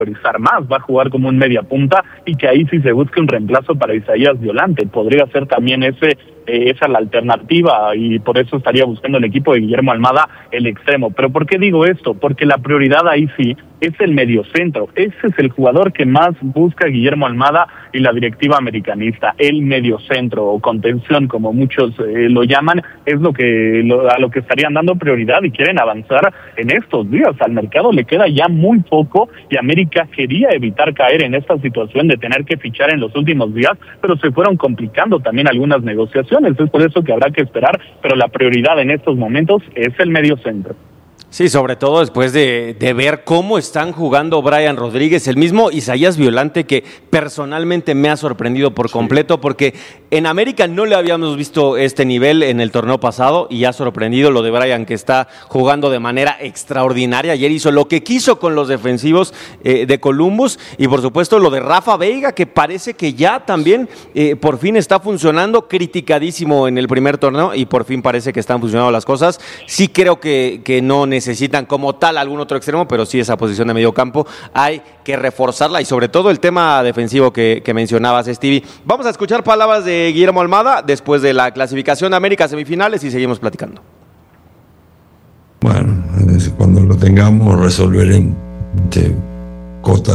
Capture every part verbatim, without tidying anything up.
priorizar más, va a jugar como un media punta y que ahí sí se busque un reemplazo para Isaías Violante. Podría ser también ese eh, esa la alternativa y por eso estaría buscando el equipo de Guillermo Almada el extremo. ¿Pero por qué digo esto? Porque la prioridad ahí sí es el mediocentro. Ese es el jugador que más busca Guillermo Almada y la directiva americanista. El mediocentro o contención, como muchos eh, lo llaman, es lo que lo, a lo que estarían dando prioridad y quieren avanzar en estos días. Al mercado le queda ya muy poco y América quería evitar caer en esta situación de tener que fichar en los últimos días, pero se fueron complicando también algunas negociaciones. Es por eso que habrá que esperar, pero la prioridad en estos momentos es el mediocentro. Sí, sobre todo después de, de ver cómo están jugando Brian Rodríguez, el mismo Isaías Violante, que personalmente me ha sorprendido por completo, porque en América no le habíamos visto este nivel en el torneo pasado y ha sorprendido lo de Brian, que está jugando de manera extraordinaria. Ayer hizo lo que quiso con los defensivos eh, de Columbus y por supuesto lo de Rafa Veiga, que parece que ya también eh, por fin está funcionando, criticadísimo en el primer torneo y por fin parece que están funcionando las cosas. Sí creo que, que no necesitamos necesitan como tal algún otro extremo, pero sí esa posición de medio campo hay que reforzarla y sobre todo el tema defensivo que, que mencionabas, Stevie. Vamos a escuchar palabras de Guillermo Almada después de la clasificación de América semifinales y seguimos platicando. Bueno, cuando lo tengamos resolveremos. Costa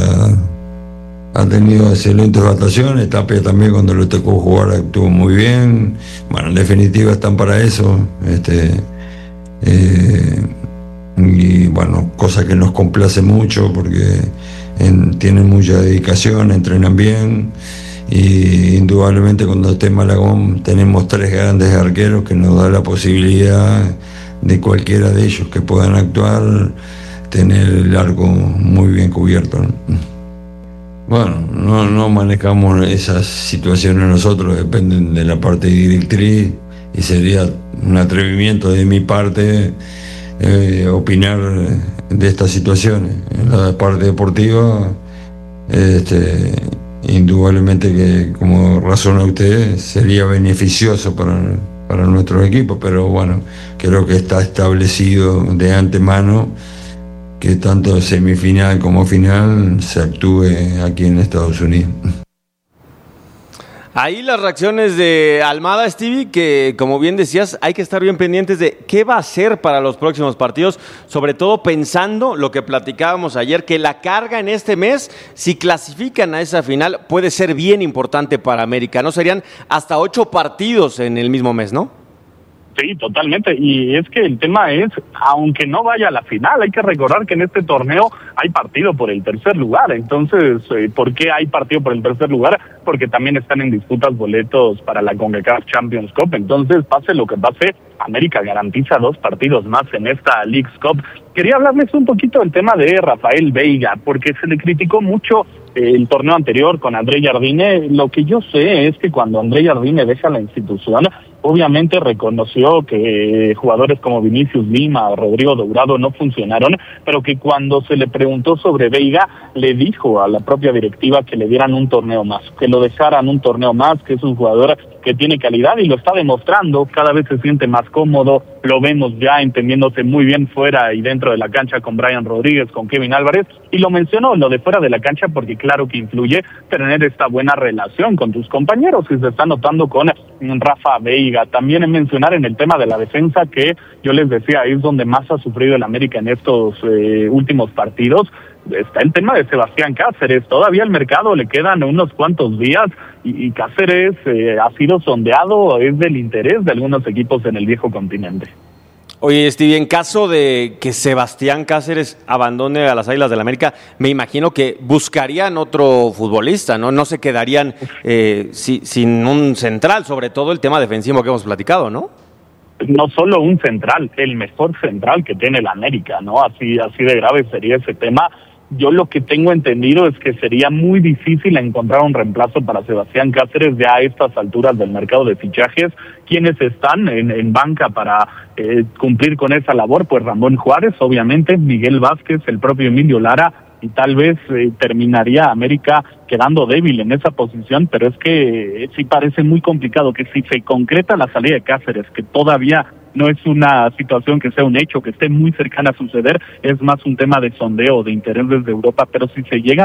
ha tenido excelentes votaciones, Tapia también cuando le tocó jugar actuó muy bien. Bueno, en definitiva están para eso. Este, eh, y bueno, cosa que nos complace mucho porque en, tienen mucha dedicación, entrenan bien y indudablemente cuando esté Malagón tenemos tres grandes arqueros que nos da la posibilidad de cualquiera de ellos que puedan actuar tener el arco muy bien cubierto, ¿no? Bueno, no, no manejamos esas situaciones nosotros, dependen de la parte directriz y sería un atrevimiento de mi parte Eh, opinar de estas situaciones. En la parte deportiva, este, indudablemente que, como razona usted, sería beneficioso para, para nuestro equipo, pero bueno, creo que está establecido de antemano que tanto semifinal como final se actúe aquí en Estados Unidos. Ahí las reacciones de Almada, Stevie, que como bien decías, hay que estar bien pendientes de qué va a hacer para los próximos partidos, sobre todo pensando lo que platicábamos ayer, que la carga en este mes, si clasifican a esa final, puede ser bien importante para América, ¿no? Serían hasta ocho partidos en el mismo mes, ¿no? Sí, totalmente, y es que el tema es, aunque no vaya a la final, hay que recordar que en este torneo hay partido por el tercer lugar. Entonces, eh, ¿por qué hay partido por el tercer lugar? Porque también están en disputas boletos para la CONCACAF Champions Cup. Entonces, pase lo que pase, América garantiza dos partidos más en esta Leagues Cup. Quería hablarles un poquito del tema de Rafael Veiga, porque se le criticó mucho el torneo anterior con André Jardine. Lo que yo sé es que cuando André Jardine deja la institución, obviamente reconoció que jugadores como Vinicius Lima o Rodrigo Dourado no funcionaron, pero que cuando se le preguntó sobre Veiga, le dijo a la propia directiva que le dieran un torneo más, que lo dejaran un torneo más, que es un jugador que tiene calidad y lo está demostrando, cada vez se siente más cómodo, lo vemos ya entendiéndose muy bien fuera y dentro de la cancha con Brian Rodríguez, con Kevin Álvarez, y lo mencionó lo de fuera de la cancha porque claro que influye tener esta buena relación con tus compañeros, y se está notando con Rafa Veiga. También en mencionar en el tema de la defensa, que yo les decía, es donde más ha sufrido el América en estos eh, últimos partidos, está el tema de Sebastián Cáceres. Todavía al mercado le quedan unos cuantos días y, y Cáceres eh, ha sido sondeado, es del interés de algunos equipos en el viejo continente. Oye, Stevie, en caso de que Sebastián Cáceres abandone a las Águilas del América, me imagino que buscarían otro futbolista, ¿no? No se quedarían eh, si, sin un central, sobre todo el tema defensivo que hemos platicado, ¿no? No solo un central, el mejor central que tiene el América, ¿no? Así, así de grave sería ese tema. Yo lo que tengo entendido es que sería muy difícil encontrar un reemplazo para Sebastián Cáceres ya a estas alturas del mercado de fichajes. ¿Quiénes están en, en banca para eh, cumplir con esa labor? Pues Ramón Juárez, obviamente, Miguel Vázquez, el propio Emilio Lara, y tal vez eh, terminaría América quedando débil en esa posición, pero es que eh, sí parece muy complicado que si se concreta la salida de Cáceres, que todavía no es una situación que sea un hecho, que esté muy cercana a suceder, es más un tema de sondeo, de interés desde Europa, pero si se llega